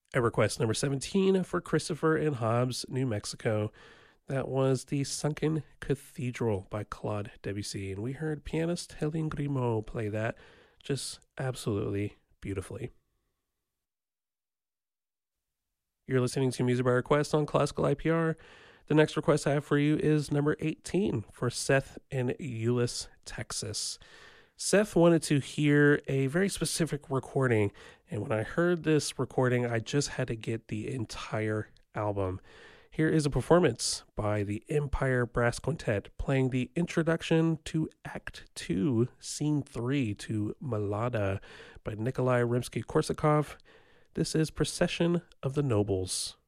At request number 17 for Christopher in Hobbs, New Mexico, that was The Sunken Cathedral by Claude Debussy. And we heard pianist Hélène Grimaud play that just absolutely beautifully. You're listening to Music by Request on Classical IPR. The next request I have for you is number 18 for Seth in Euless, Texas. Seth wanted to hear a very specific recording, and when I heard this recording, I just had to get the entire album. Here is a performance by the Empire Brass Quintet playing the introduction to Act 2, Scene 3 to Malada by Nikolai Rimsky-Korsakov. This is Procession of the Nobles.